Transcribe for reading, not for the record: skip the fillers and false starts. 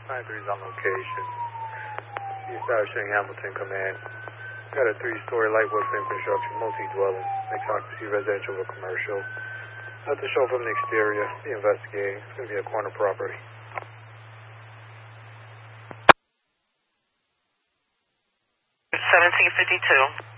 93's on location. Establishing Hamilton Command. Got a 3-story light wood frame construction, multi-dwelling, mixed occupancy, residential or commercial. Not to show from the exterior. Be investigating. It's going to be a corner property. 1752.